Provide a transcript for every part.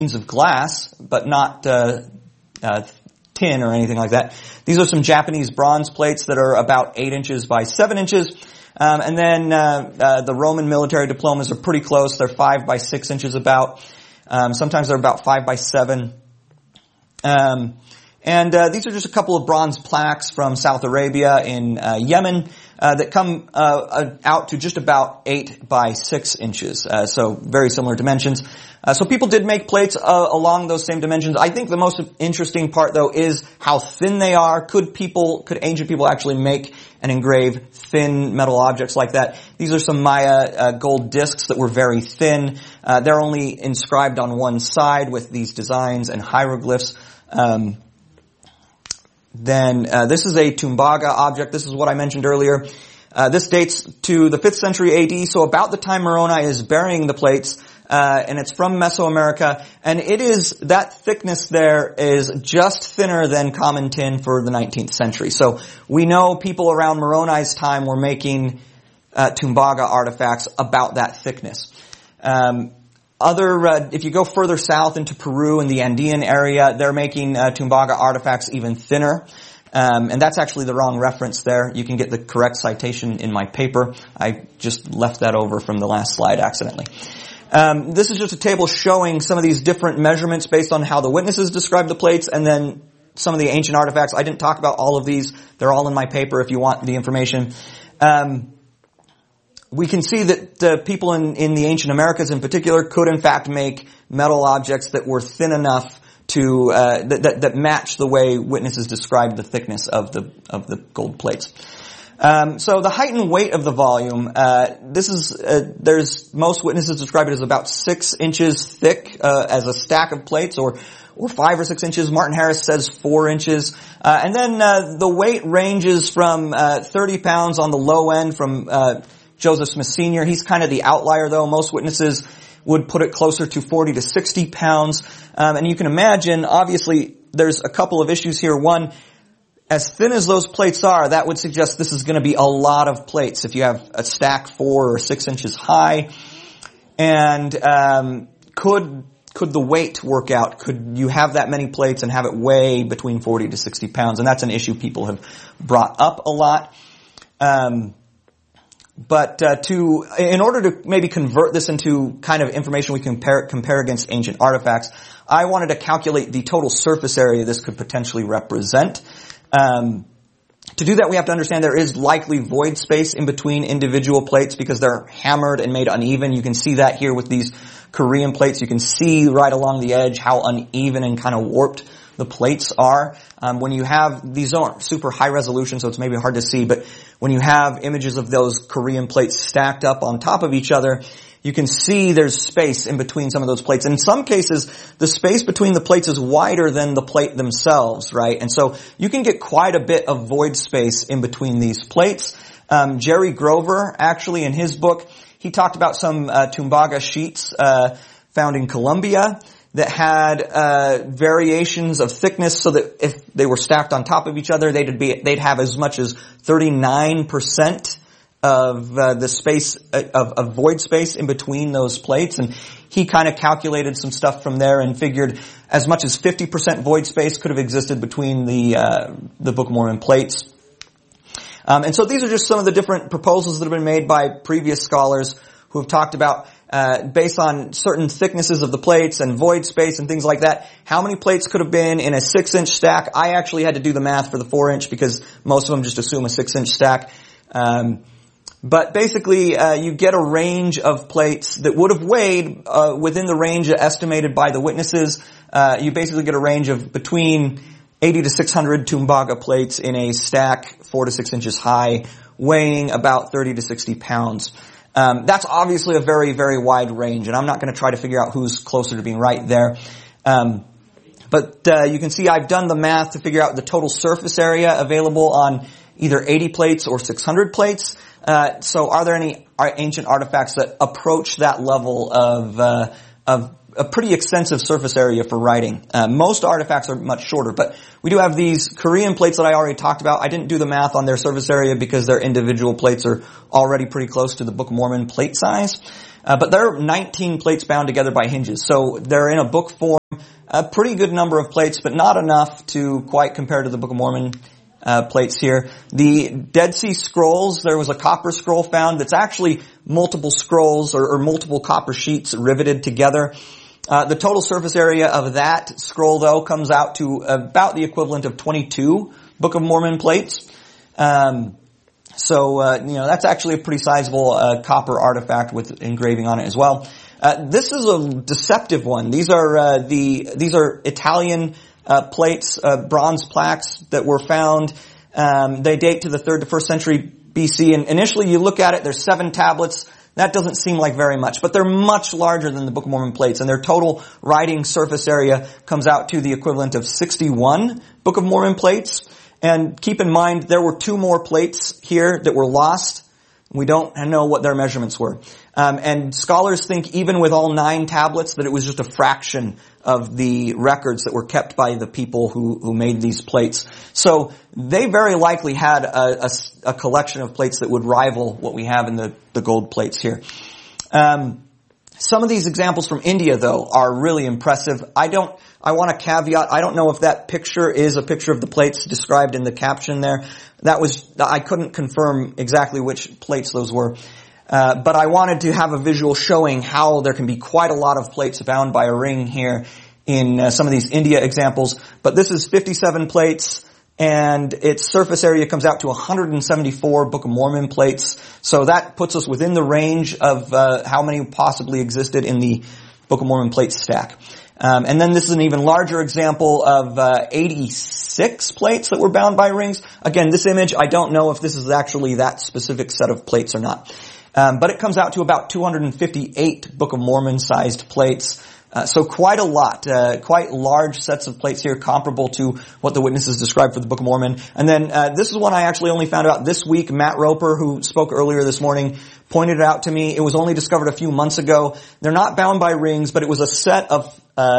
of glass, but not tin or anything like that. These are some Japanese bronze plates that are about 8 inches by 7 inches. And then the Roman military diplomas are pretty close. They're 5 by 6 inches about. Sometimes they're about 5 by 7. These are just a couple of bronze plaques from South Arabia in Yemen that come out to just about 8 by 6 inches. So very similar dimensions. So people did make plates along those same dimensions. I think the most interesting part, though, is how thin they are. Could ancient people actually make and engrave thin metal objects like that? These are some Maya gold discs that were very thin. They're only inscribed on one side with these designs and hieroglyphs. This is a Tumbaga object. This is what I mentioned earlier. This dates to the 5th century AD, so about the time Moroni is burying the plates, and it's from Mesoamerica, and that thickness there is just thinner than common tin for the 19th century. So we know people around Moroni's time were making Tumbaga artifacts about that thickness. If you go further south into Peru and the Andean area, they're making Tumbaga artifacts even thinner. And that's actually the wrong reference there. You can get the correct citation in my paper. I just left that over from the last slide accidentally. This is just a table showing some of these different measurements based on how the witnesses describe the plates, and then some of the ancient artifacts. I didn't talk about all of these. They're all in my paper if you want the information. We can see that people in the ancient Americas in particular could in fact make metal objects that were thin enough to that match the way witnesses described the thickness of the gold plates. So the height and weight of the volume, most witnesses describe it as about 6 inches thick as a stack of plates, or 5 or 6 inches. Martin Harris says 4 inches. And then the weight ranges from 30 pounds on the low end from Joseph Smith Sr. He's kind of the outlier, though. Most witnesses would put it closer to 40 to 60 pounds. And you can imagine, obviously, there's a couple of issues here. One, as thin as those plates are, that would suggest this is going to be a lot of plates. If you have a stack 4 or 6 inches high, and could the weight work out? Could you have that many plates and have it weigh between 40 to 60 pounds? And that's an issue people have brought up a lot. But in order to maybe convert this into kind of information we can compare against ancient artifacts, I wanted to calculate the total surface area this could potentially represent. To do that, we have to understand there is likely void space in between individual plates because they're hammered and made uneven. You can see that here with these Korean plates. You can see right along the edge how uneven and kind of warped the plates are. When you have, these aren't super high resolution, so it's maybe hard to see, but when you have images of those Korean plates stacked up on top of each other, you can see there's space in between some of those plates. In some cases, the space between the plates is wider than the plate themselves, right? And so you can get quite a bit of void space in between these plates. Jerry Grover, actually, in his book, he talked about some Tumbaga sheets found in Colombia that had variations of thickness, so that if they were stacked on top of each other, they'd have as much as 39% of the space of void space in between those plates. And he kind of calculated some stuff from there and figured as much as 50% void space could have existed between the Book of Mormon plates. And so these are just some of the different proposals that have been made by previous scholars who have talked about, based on certain thicknesses of the plates and void space and things like that, how many plates could have been in a 6-inch stack. I actually had to do the math for the 4-inch because most of them just assume a 6-inch stack. But basically, you get a range of plates that would have weighed within the range estimated by the witnesses. You basically get a range of between 80 to 600 Tumbaga plates in a stack 4 to 6 inches high, weighing about 30 to 60 pounds. That's obviously a very, very wide range, and I'm not going to try to figure out who's closer to being right there. But you can see I've done the math to figure out the total surface area available on either 80 plates or 600 plates. So are there any ancient artifacts that approach that level of a pretty extensive surface area for writing. Most artifacts are much shorter, but we do have these Korean plates that I already talked about. I didn't do the math on their surface area because their individual plates are already pretty close to the Book of Mormon plate size. But there are 19 plates bound together by hinges, so they're in a book form. A pretty good number of plates, but not enough to quite compare to the Book of Mormon plates here. The Dead Sea Scrolls, there was a copper scroll found that's actually multiple scrolls or multiple copper sheets riveted together. The total surface area of that scroll, though, comes out to about the equivalent of 22 Book of Mormon plates. That's actually a pretty sizable copper artifact with engraving on it as well. This is a deceptive one. These are Italian plates, bronze plaques that were found. They date to the 3rd to 1st century BC, and initially you look at it, there's 7 tablets. That doesn't seem like very much, but they're much larger than the Book of Mormon plates, and their total writing surface area comes out to the equivalent of 61 Book of Mormon plates. And keep in mind, there were 2 more plates here that were lost. We don't know what their measurements were. And scholars think even with all 9 tablets that it was just a fraction of the records that were kept by the people who made these plates. So they very likely had a collection of plates that would rival what we have in the gold plates here. Some of these examples from India, though, are really impressive. I want to caveat, I don't know if that picture is a picture of the plates described in the caption there. I couldn't confirm exactly which plates those were. But I wanted to have a visual showing how there can be quite a lot of plates bound by a ring here in some of these India examples. But this is 57 plates, and its surface area comes out to 174 Book of Mormon plates. So that puts us within the range of how many possibly existed in the Book of Mormon plate stack. And then this is an even larger example of 86 plates that were bound by rings. Again, this image, I don't know if this is actually that specific set of plates or not. But it comes out to about 258 Book of Mormon sized plates. So quite a lot, quite large sets of plates here, comparable to what the witnesses described for the Book of Mormon. And then this is one I actually only found out this week. Matt Roper, who spoke earlier this morning, pointed it out to me. It was only discovered a few months ago. They're not bound by rings, but it was a set of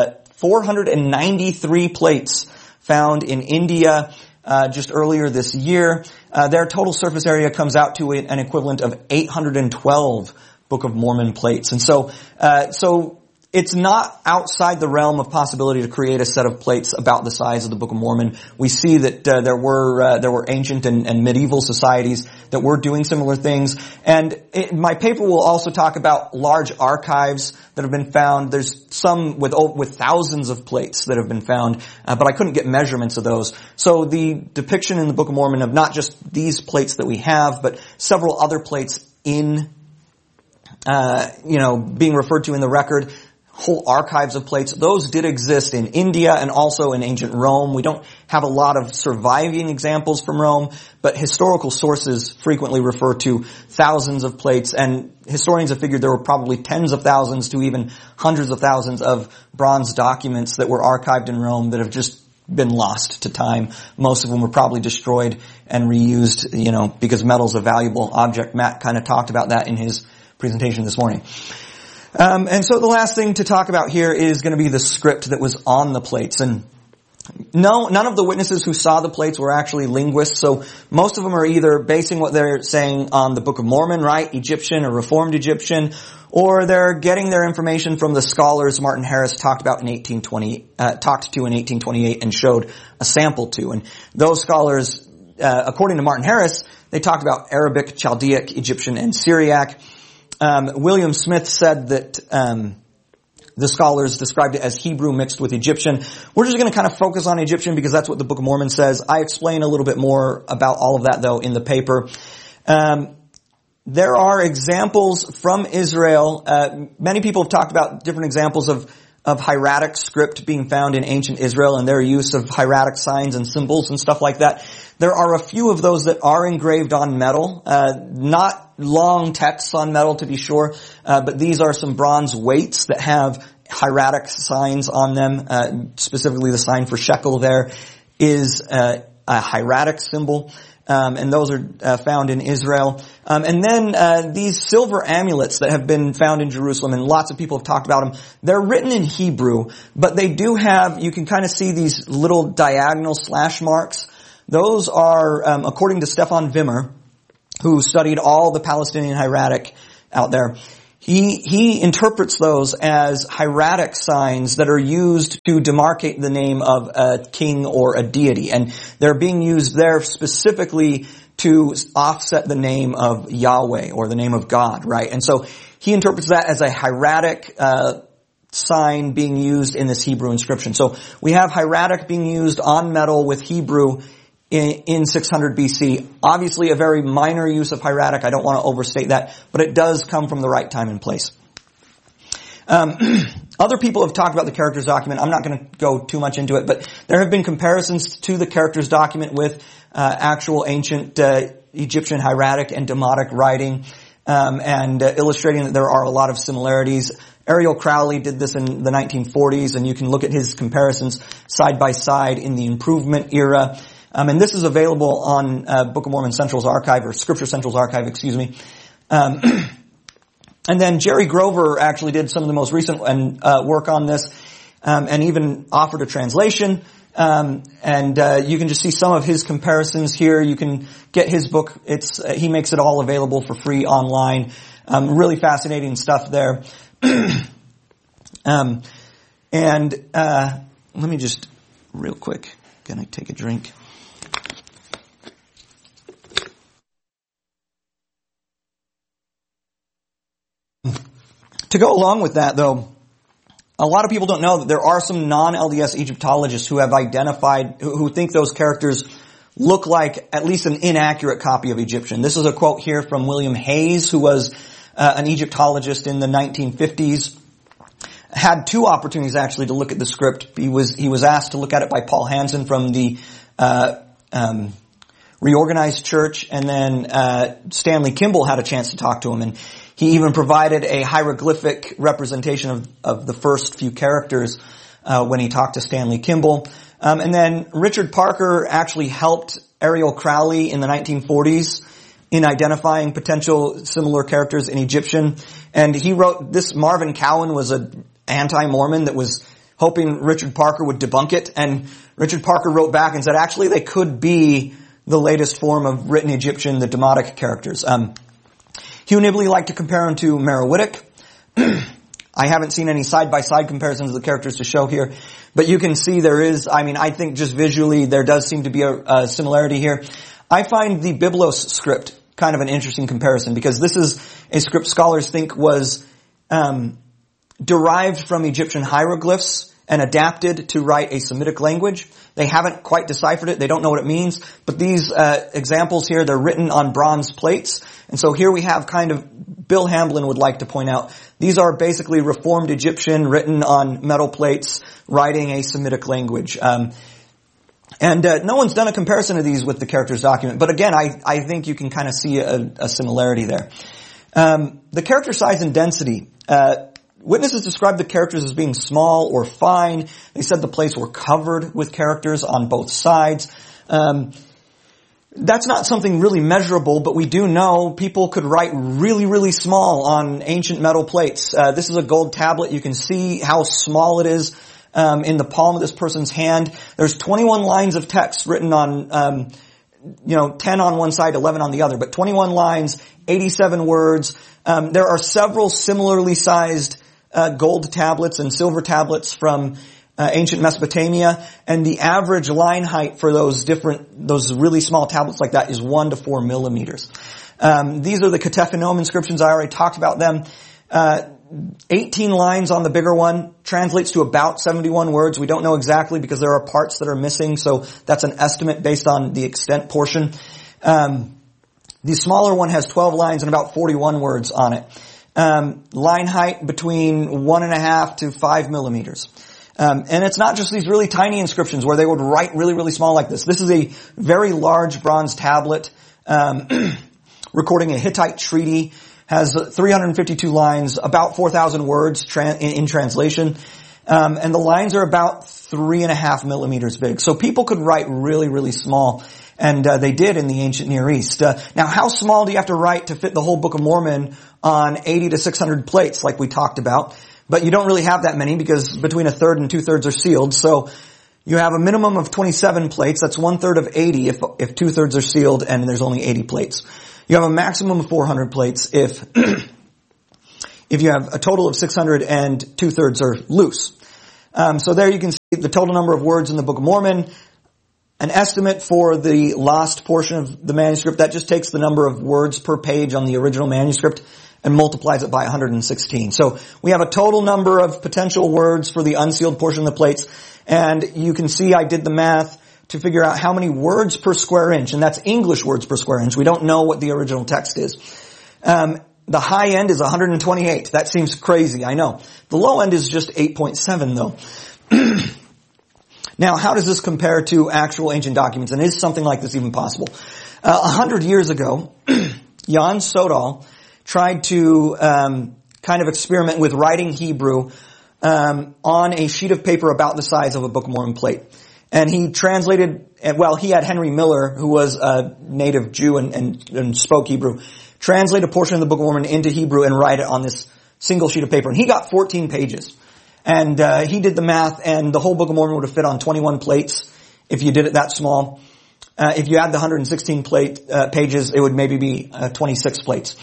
493 plates found in India just earlier this year. Their total surface area comes out to an equivalent of 812 Book of Mormon plates. And so it's not outside the realm of possibility to create a set of plates about the size of the Book of Mormon. We see that there were ancient and medieval societies that were doing similar things. And my paper will also talk about large archives that have been found. There's some with thousands of plates that have been found, but I couldn't get measurements of those. So the depiction in the Book of Mormon of not just these plates that we have, but several other plates in being referred to in the record, whole archives of plates, those did exist in India and also in ancient Rome. We don't have a lot of surviving examples from Rome, but historical sources frequently refer to thousands of plates, and historians have figured there were probably tens of thousands to even hundreds of thousands of bronze documents that were archived in Rome that have just been lost to time. Most of them were probably destroyed and reused, because metal's a valuable object. Matt kind of talked about that in his presentation this morning. And so the last thing to talk about here is going to be the script that was on the plates. And no, none of the witnesses who saw the plates were actually linguists, so most of them are either basing what they're saying on the Book of Mormon, right, Egyptian or Reformed Egyptian, or they're getting their information from the scholars Martin Harris talked to in 1828 and showed a sample to. And those scholars, according to Martin Harris, they talked about Arabic, Chaldaic, Egyptian, and Syriac. William Smith said that the scholars described it as Hebrew mixed with Egyptian. We're just going to kind of focus on Egyptian because that's what the Book of Mormon says. I explain a little bit more about all of that, though, in the paper. There are examples from Israel. Many people have talked about different examples of hieratic script being found in ancient Israel and their use of hieratic signs and symbols and stuff like that. There are a few of those that are engraved on metal, not long texts on metal to be sure, but these are some bronze weights that have hieratic signs on them. Specifically the sign for shekel there is a hieratic symbol. and those are found in Israel. And then these silver amulets that have been found in Jerusalem, and lots of people have talked about them, they're written in Hebrew, but they do have, you can kind of see these little diagonal slash marks. Those are, according to Stefan Wimmer, who studied all the Palestinian hieratic out there, he interprets those as hieratic signs that are used to demarcate the name of a king or a deity. And they're being used there specifically to offset the name of Yahweh or the name of God, right? And so he interprets that as a hieratic sign being used in this Hebrew inscription. So we have hieratic being used on metal with Hebrew in 600 BC. Obviously a very minor use of hieratic. I don't want to overstate that, but it does come from the right time and place. Other people have talked about the characters document. I'm not going to go too much into it, but there have been comparisons to the characters document with actual ancient Egyptian hieratic and Demotic writing, and illustrating that there are a lot of similarities. Ariel Crowley did this in the 1940s, and you can look at his comparisons side by side in the Improvement era. And this is available on Book of Mormon Central's archive, or Scripture Central's archive, excuse me. And then Jerry Grover actually did some of the most recent work on this, and even offered a translation. And you can just see some of his comparisons here. You can get his book. He makes it all available for free online. Really fascinating stuff there. And let me just real quick. Gonna take a drink. To go along with that, though, a lot of people don't know that there are some non-LDS Egyptologists who have identified, who think those characters look like at least an inaccurate copy of Egyptian. This is a quote here from William Hayes, who was an Egyptologist in the 1950s. Had two opportunities actually to look at the script. He was asked to look at it by Paul Hansen from the Reorganized Church, and then Stanley Kimball had a chance to talk to him, and he even provided a hieroglyphic representation of the first few characters when he talked to Stanley Kimball. And then Richard Parker actually helped Ariel Crowley in the 1940s in identifying potential similar characters in Egyptian. And he wrote this. Marvin Cowan was an anti-Mormon that was hoping Richard Parker would debunk it. And Richard Parker wrote back and said, actually, they could be the latest form of written Egyptian, the Demotic characters. Hugh Nibley liked to compare him to Merowitic. I haven't seen any side-by-side comparisons of the characters to show here, but you can see there is, I think just visually there does seem to be a similarity here. I find the Biblos script kind of an interesting comparison, because this is a script scholars think was derived from Egyptian hieroglyphs and adapted to write a Semitic language. They haven't quite deciphered it. They don't know what it means. But these examples here, they're written on bronze plates. And so here we have kind of, Bill Hamblin would like to point out, these are basically Reformed Egyptian written on metal plates, writing a Semitic language. And no one's done a comparison of these with the characters document. But again, I think you can kind of see a similarity there. The character size and density. Witnesses described the characters as being small or fine. They said the plates were covered with characters on both sides. That's not something really measurable, but we do know people could write really, really small on ancient metal plates. This is a gold tablet. You can see how small it is in the palm of this person's hand. There's 21 lines of text written on 10 on one side, 11 on the other, but 21 lines, 87 words. There are several similarly sized gold tablets and silver tablets from ancient Mesopotamia, and the average line height for those really small tablets like that is 1 to 4 millimeters. These are the Ketephinom inscriptions. I already talked about them. 18 lines on the bigger one translates to about 71 words. We don't know exactly because there are parts that are missing, so that's an estimate based on the extent portion. The smaller one has 12 lines and about 41 words on it. Line height between 1.5 to 5 millimeters. And it's not just these really tiny inscriptions where they would write really, really small like this. This is a very large bronze tablet, recording a Hittite treaty, has 352 lines, about 4,000 words in translation. And the lines are about 3.5 millimeters big. So people could write really, really small. And they did in the ancient Near East. Now, how small do you have to write to fit the whole Book of Mormon on 80 to 600 plates, like we talked about? But you don't really have that many because between 1/3 and 2/3 are sealed. So you have a minimum of 27 plates. That's 1/3 of 80 if 2/3 are sealed and there's only 80 plates. You have a maximum of 400 plates if you have a total of 600 and 2/3 are loose. So there you can see the total number of words in the Book of Mormon. An estimate for the lost portion of the manuscript, that just takes the number of words per page on the original manuscript and multiplies it by 116. So we have a total number of potential words for the unsealed portion of the plates. And you can see I did the math to figure out how many words per square inch, and that's English words per square inch. We don't know what the original text is. The high end is 128. That seems crazy, I know. The low end is just 8.7 though. Now, how does this compare to actual ancient documents? And is something like this even possible? 100 years ago, Jan Sodal tried to kind of experiment with writing Hebrew on a sheet of paper about the size of a Book of Mormon plate. And he translated, well, he had Henry Miller, who was a native Jew and spoke Hebrew, translate a portion of the Book of Mormon into Hebrew and write it on this single sheet of paper. And he got 14 pages. And he did the math, and the whole Book of Mormon would have fit on 21 plates if you did it that small. If you add the 116 pages, it would maybe be 26 plates.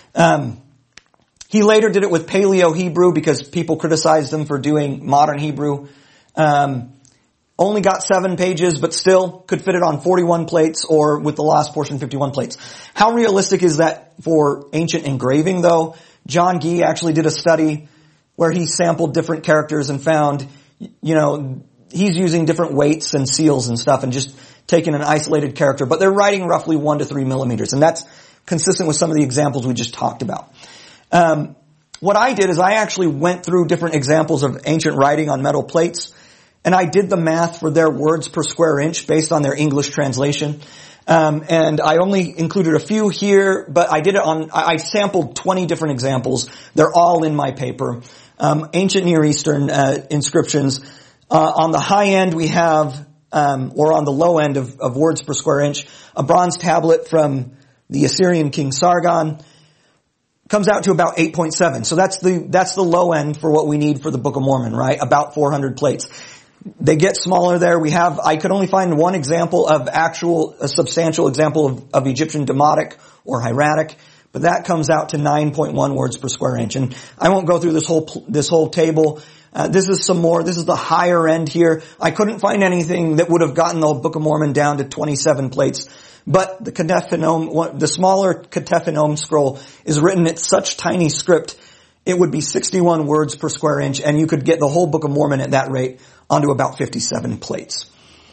He later did it with Paleo Hebrew because people criticized him for doing modern Hebrew. Only got 7 pages, but still could fit it on 41 plates, or with the last portion, 51 plates. How realistic is that for ancient engraving, though? John Gee actually did a study where he sampled different characters and found, he's using different weights and seals and stuff and just taking an isolated character, but they're writing roughly 1 to 3 millimeters, and that's consistent with some of the examples we just talked about. What I did is I actually went through different examples of ancient writing on metal plates, and I did the math for their words per square inch based on their English translation. And I only included a few here, but I sampled 20 different examples. They're all in my paper. Ancient Near Eastern inscriptions. On the high end we have, or on the low end of words per square inch, a bronze tablet from the Assyrian king Sargon. Comes out to about 8.7. So that's the low end for what we need for the Book of Mormon, right? About 400 plates. They get smaller there. I could only find one example of a substantial example of Egyptian Demotic or hieratic, but that comes out to 9.1 words per square inch. And I won't go through this whole table. This is some more. This is the higher end here. I couldn't find anything that would have gotten the Book of Mormon down to 27 plates. But the smaller Ketephenome scroll is written at such tiny script, it would be 61 words per square inch, and you could get the whole Book of Mormon at that rate onto about 57 plates.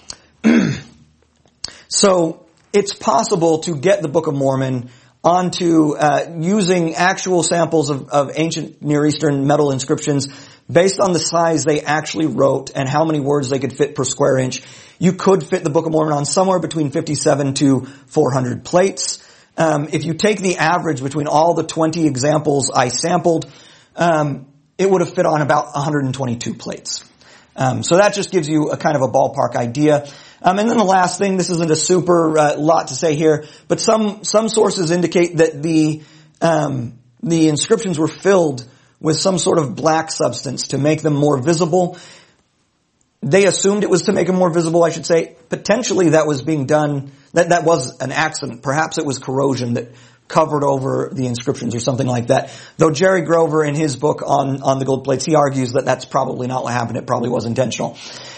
So it's possible to get the Book of Mormon onto using actual samples of ancient Near Eastern metal inscriptions based on the size they actually wrote and how many words they could fit per square inch. You could fit the Book of Mormon on somewhere between 57 to 400 plates. If you take the average between all the 20 examples I sampled, it would have fit on about 122 plates. So that just gives you a kind of a ballpark idea. And then the last thing, this isn't a super lot to say here, but some sources indicate that the inscriptions were filled with some sort of black substance to make them more visible. They assumed it was to make them more visible, I should say. Potentially that was being done, that was an accident. Perhaps it was corrosion that covered over the inscriptions or something like that. Though Jerry Grover in his book on the gold plates, he argues that that's probably not what happened. It probably was intentional.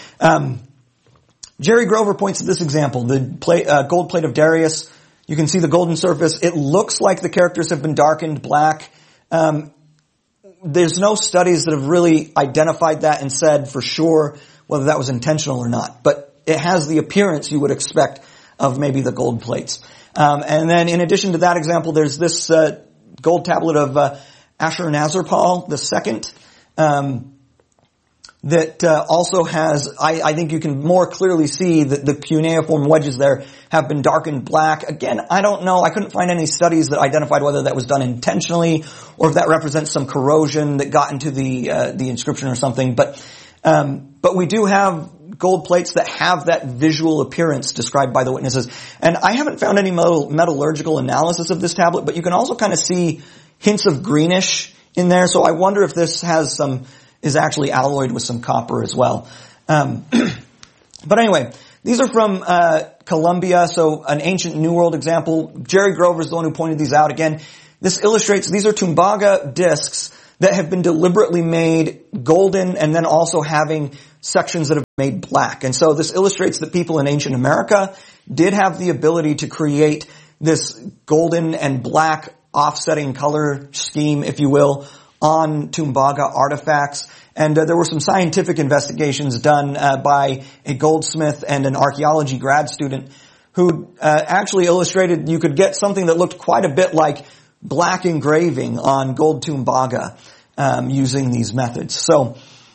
Jerry Grover points to this example, the gold plate of Darius. You can see the golden surface. It looks like the characters have been darkened black. There's no studies that have really identified that and said for sure whether that was intentional or not. But it has the appearance you would expect of maybe the gold plates. And then in addition to that example, there's this gold tablet of Ashurnazirpal II, that also has, I think you can more clearly see that the cuneiform wedges there have been darkened black. Again, I don't know. I couldn't find any studies that identified whether that was done intentionally or if that represents some corrosion that got into the inscription or something. But we do have gold plates that have that visual appearance described by the witnesses. And I haven't found any metallurgical analysis of this tablet, but you can also kind of see hints of greenish in there. So I wonder if this is actually alloyed with some copper as well. But anyway, these are from Columbia, so an ancient New World example. Jerry Grover is the one who pointed these out. Again, this illustrates, these are Tumbaga discs that have been deliberately made golden and then also having sections that have been made black. And so this illustrates that people in ancient America did have the ability to create this golden and black offsetting color scheme, if you will, on Tumbaga artifacts. And there were some scientific investigations done by a goldsmith and an archaeology grad student who actually illustrated you could get something that looked quite a bit like black engraving on gold Tumbaga using these methods. So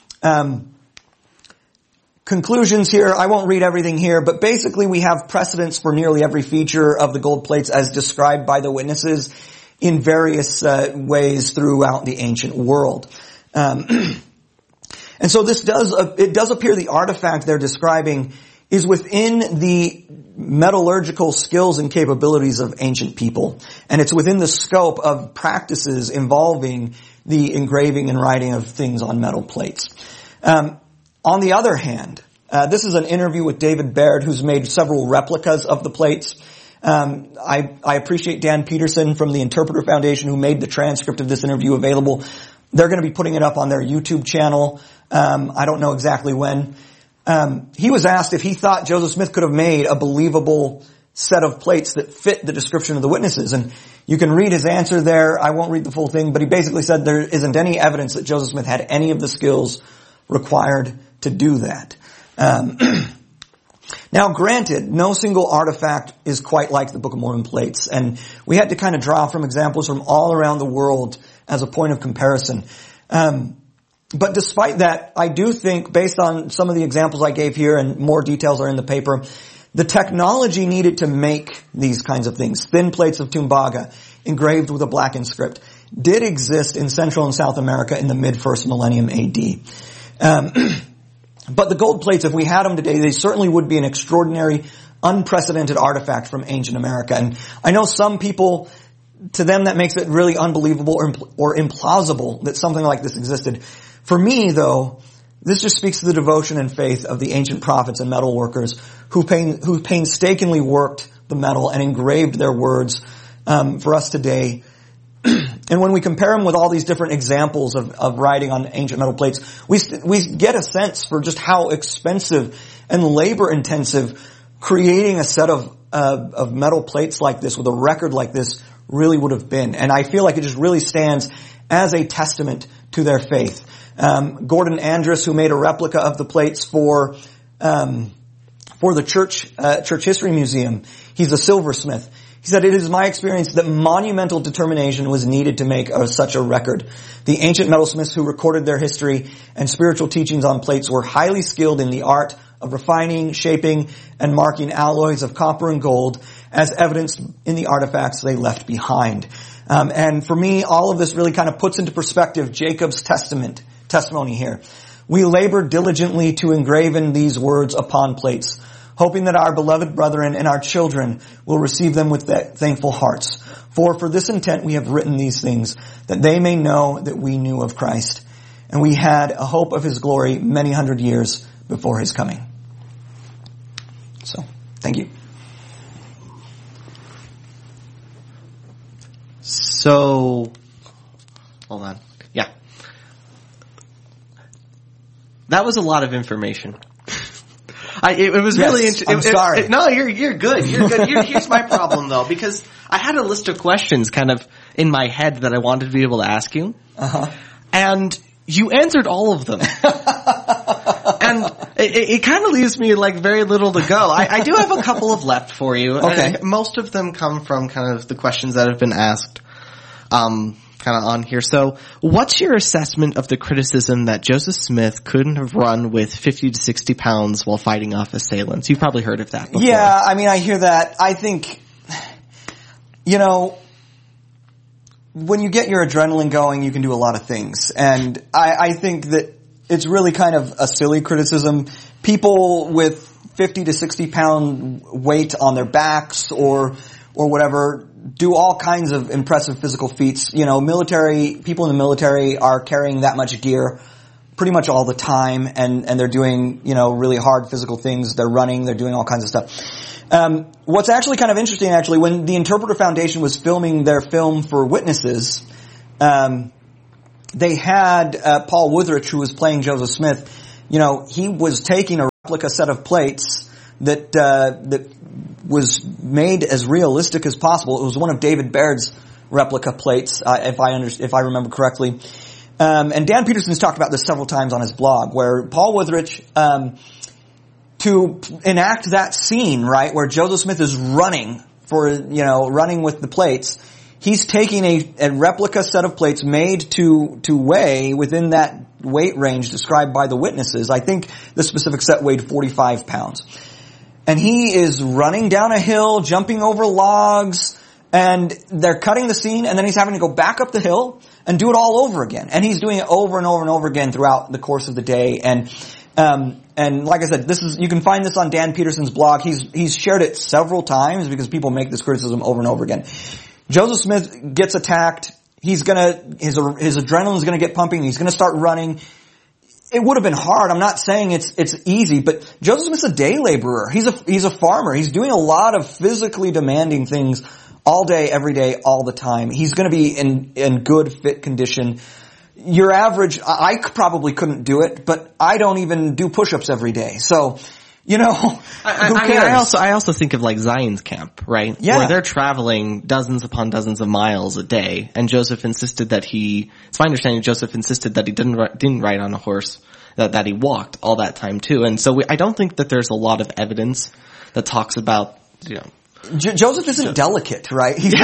conclusions here, I won't read everything here, but basically we have precedents for nearly every feature of the gold plates as described by the witnesses in various ways throughout the ancient world. And so it does appear the artifact they're describing is within the metallurgical skills and capabilities of ancient people. And it's within the scope of practices involving the engraving and writing of things on metal plates. On the other hand, this is an interview with David Baird, who's made several replicas of the plates. I appreciate Dan Peterson from the Interpreter Foundation who made the transcript of this interview available. They're going to be putting it up on their YouTube channel. I don't know exactly when. He was asked if he thought Joseph Smith could have made a believable set of plates that fit the description of the witnesses. And you can read his answer there. I won't read the full thing, but he basically said there isn't any evidence that Joseph Smith had any of the skills required to do that. Now, granted, no single artifact is quite like the Book of Mormon plates, and we had to kind of draw from examples from all around the world as a point of comparison. But despite that, I do think, based on some of the examples I gave here, and more details are in the paper, the technology needed to make these kinds of things, thin plates of Tumbaga engraved with a blackened script, did exist in Central and South America in the mid-first millennium AD. But the gold plates, if we had them today, they certainly would be an extraordinary, unprecedented artifact from ancient America. And I know some people, to them that makes it really unbelievable or implausible that something like this existed. For me, though, this just speaks to the devotion and faith of the ancient prophets and metal workers who painstakingly worked the metal and engraved their words for us today. And when we compare them with all these different examples of writing on ancient metal plates, we get a sense for just how expensive and labor intensive creating a set of metal plates like this with a record like this really would have been. And I feel like it just really stands as a testament to their faith. Gordon Andrus, who made a replica of the plates for the Church History Museum, he's a silversmith. He said, "It is my experience that monumental determination was needed to make such a record. The ancient metalsmiths who recorded their history and spiritual teachings on plates were highly skilled in the art of refining, shaping, and marking alloys of copper and gold, as evidenced in the artifacts they left behind." And for me, all of this really kind of puts into perspective Jacob's testimony here. "We labored diligently to engraven these words upon plates, hoping that our beloved brethren and our children will receive them with thankful hearts. For this intent we have written these things, that they may know that we knew of Christ, and we had a hope of His glory many hundred years before His coming." So, thank you. So, hold on. Yeah. That was a lot of information. It was really interesting. I'm sorry. No, you're good. You're good. Here's my problem though, because I had a list of questions kind of in my head that I wanted to be able to ask you. Uh-huh. And you answered all of them. And it kind of leaves me like very little to go. I do have a couple of left for you. Okay. And most of them come from kind of the questions that have been asked. Kind of on here. So, what's your assessment of the criticism that Joseph Smith couldn't have run with 50 to 60 pounds while fighting off assailants? You've probably heard of that before. Yeah, I mean, I hear that. I think, when you get your adrenaline going, you can do a lot of things. And I think that it's really kind of a silly criticism. People with 50 to 60 pound weight on their backs or whatever do all kinds of impressive physical feats. You know, people in the military are carrying that much gear pretty much all the time, and they're doing, you know, really hard physical things. They're running, they're doing all kinds of stuff. What's actually kind of interesting, actually, when the Interpreter Foundation was filming their film for Witnesses, they had Paul Woodrich, who was playing Joseph Smith. You know, he was taking a replica set of plates that was made as realistic as possible. It was one of David Baird's replica plates, if I remember correctly. And Dan Peterson's talked about this several times on his blog, where Paul Woodrich, to enact that scene, right, where Joseph Smith is running with the plates, he's taking a replica set of plates made to weigh within that weight range described by the witnesses. I think the specific set weighed 45 pounds. And he is running down a hill, jumping over logs, and they're cutting the scene, and then he's having to go back up the hill and do it all over again. And he's doing it over and over and over again throughout the course of the day. And like I said, you can find this on Dan Peterson's blog. He's shared it several times because people make this criticism over and over again. Joseph Smith gets attacked. His adrenaline's gonna get pumping. He's gonna start running. It would have been hard. I'm not saying it's easy, but Joseph Smith's a day laborer. He's a farmer. He's doing a lot of physically demanding things all day, every day, all the time. He's going to be in good, fit condition. Your average, I probably couldn't do it, but I don't even do push-ups every day. So, you know, who cares? I also think of like Zion's camp, right? Yeah. Where they're traveling dozens upon dozens of miles a day, and Joseph insisted that it's my understanding Joseph insisted that he didn't ride on a horse, that he walked all that time too. And so I don't think that there's a lot of evidence that talks about, you know, Joseph isn't delicate, right? He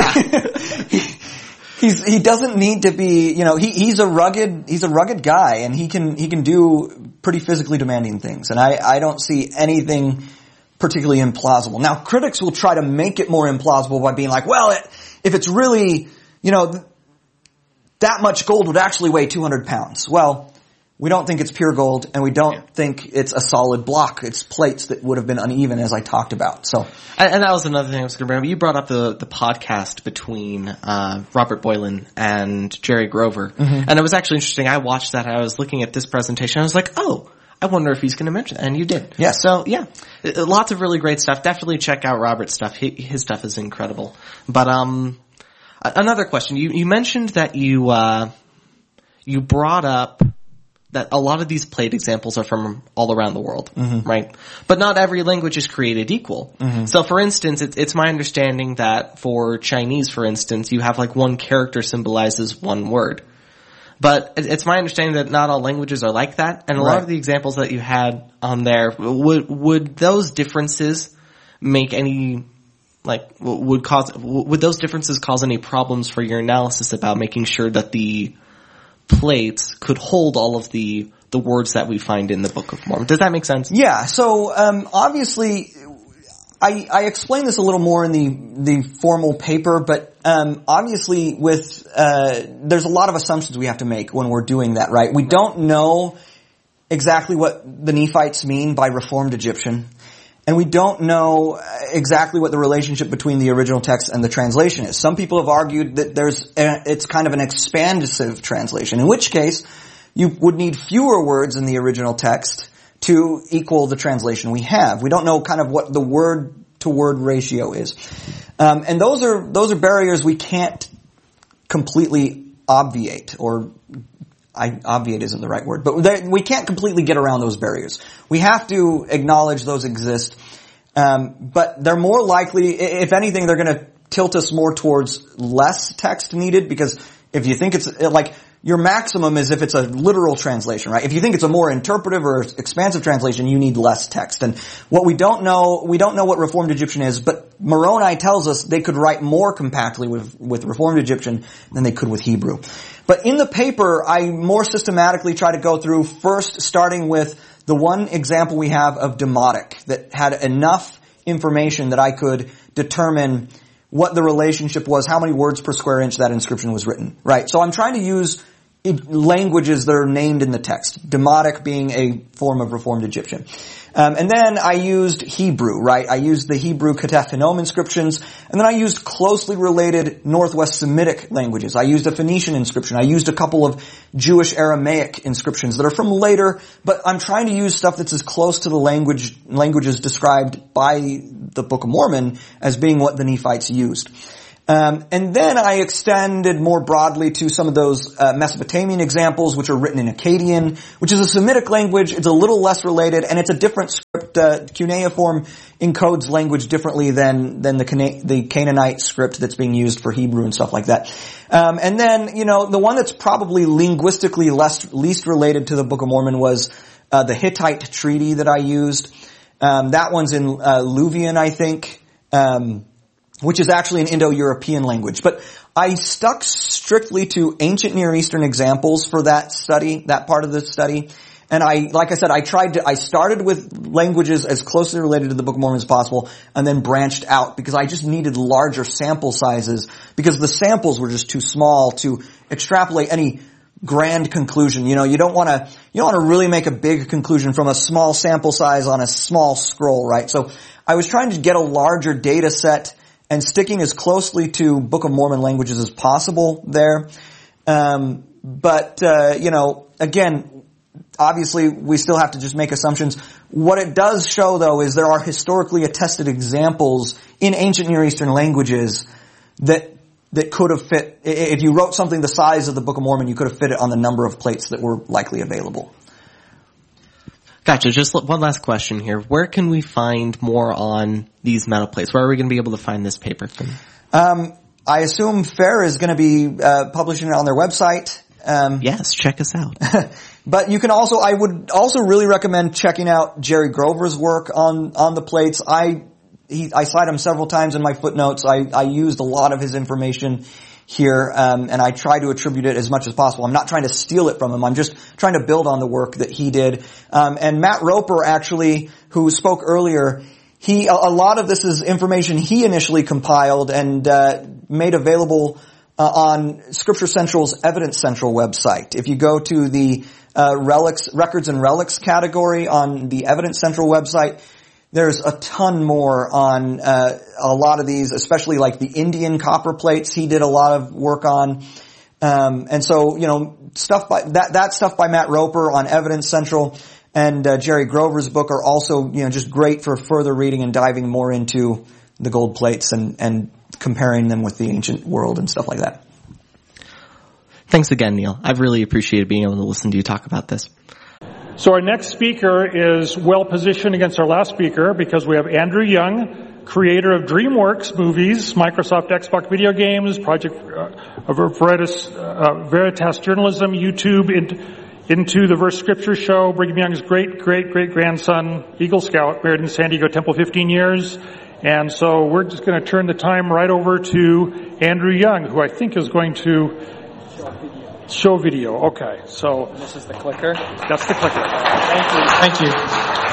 doesn't need to be, you know, he's a rugged guy, and he can do pretty physically demanding things. And I don't see anything particularly implausible. Now, critics will try to make it more implausible by being like, well, if it's really, you know, that much gold would actually weigh 200 pounds. Well, we don't think it's pure gold, and we don't think it's a solid block. It's plates that would have been uneven, as I talked about. So, and that was another thing I was going to bring up. You brought up the podcast between Robert Boylan and Jerry Grover, mm-hmm. and it was actually interesting. I watched that. I was looking at this presentation. I was like, oh, I wonder if he's going to mention it. And you did. Yes. So, yeah, lots of really great stuff. Definitely check out Robert's stuff. His stuff is incredible. But another question. You mentioned that you brought up that a lot of these plate examples are from all around the world, mm-hmm. right? But not every language is created equal. Mm-hmm. So for instance, it's my understanding that for Chinese, for instance, you have like one character symbolizes one word. But it's my understanding that not all languages are like that. And a lot of the examples that you had on there, would those differences make any, like, would those differences cause any problems for your analysis about making sure that the plates could hold all of the words that we find in the Book of Mormon? Does that make sense? Yeah. So, obviously, I explained this a little more in the formal paper, but, obviously there's a lot of assumptions we have to make when we're doing that, right? We don't know exactly what the Nephites mean by Reformed Egyptian. And we don't know exactly what the relationship between the original text and the translation is. Some people have argued that it's kind of an expansive translation, in which case you would need fewer words in the original text to equal the translation we have. We don't know kind of what the word to word ratio is. And those are barriers we can't completely obviate, or obviate isn't the right word, but we can't completely get around those barriers. We have to acknowledge those exist, but they're more likely, if anything, they're going to tilt us more towards less text needed, because if you think it's like, your maximum is if it's a literal translation, right? If you think it's a more interpretive or expansive translation, you need less text. And what we don't know what Reformed Egyptian is, but Moroni tells us they could write more compactly with Reformed Egyptian than they could with Hebrew. But in the paper, I more systematically try to go through, first starting with the one example we have of Demotic that had enough information that I could determine what the relationship was, how many words per square inch that inscription was written, right? So I'm trying to use languages that are named in the text. Demotic being a form of Reformed Egyptian. And then I used Hebrew, right? I used the Hebrew Ketef Hinnom inscriptions, and then I used closely related Northwest Semitic languages. I used a Phoenician inscription. I used a couple of Jewish Aramaic inscriptions that are from later, but I'm trying to use stuff that's as close to the languages described by the Book of Mormon as being what the Nephites used. And then I extended more broadly to some of those Mesopotamian examples, which are written in Akkadian, which is a Semitic language. It's a little less related, and it's a different script. Cuneiform encodes language differently than the Canaanite script that's being used for Hebrew and stuff like that. And then, the one that's probably linguistically least related to the Book of Mormon was the Hittite treaty that I used. That one's in Luvian, I think. Which is actually an Indo-European language. But I stuck strictly to ancient Near Eastern examples for that study, that part of the study. And like I said, I started with languages as closely related to the Book of Mormon as possible, and then branched out because I just needed larger sample sizes because the samples were just too small to extrapolate any grand conclusion. You don't want to really make a big conclusion from a small sample size on a small scroll, right? So I was trying to get a larger data set and sticking as closely to Book of Mormon languages as possible there. But again, obviously we still have to just make assumptions. What it does show, though, is there are historically attested examples in ancient Near Eastern languages that could have fit. If you wrote something the size of the Book of Mormon, you could have fit it on the number of plates that were likely available. Gotcha. Just one last question here. Where can we find more on these metal plates? Where are we going to be able to find this paper? I assume FAIR is going to be publishing it on their website. Yes, check us out. But you can I would also really recommend checking out Jerry Grover's work on the plates. I cite him several times in my footnotes. I used a lot of his information here, and I try to attribute it as much as possible. I'm not trying to steal it from him. I'm just trying to build on the work that he did. And Matt Roper, actually, who spoke earlier, a lot of this is information he initially compiled and made available on Scripture Central's Evidence Central website. If you go to the Records and Relics category on the Evidence Central website, there's a ton more on a lot of these, especially like the Indian copper plates he did a lot of work on. And so, stuff by that stuff by Matt Roper on Evidence Central and Jerry Grover's book are also, just great for further reading and diving more into the gold plates and comparing them with the ancient world and stuff like that. Thanks again, Neil. I've really appreciated being able to listen to you talk about this. So our next speaker is well positioned against our last speaker because we have Andrew Young, creator of DreamWorks movies, Microsoft Xbox video games, Project Veritas Journalism, YouTube, Into the Verse Scripture Show, Brigham Young's great-great-great-grandson, Eagle Scout, married in San Diego Temple 15 years. And so we're just going to turn the time right over to Andrew Young, who I think is going to show video. Okay, so this is the clicker. That's the clicker. Thank you.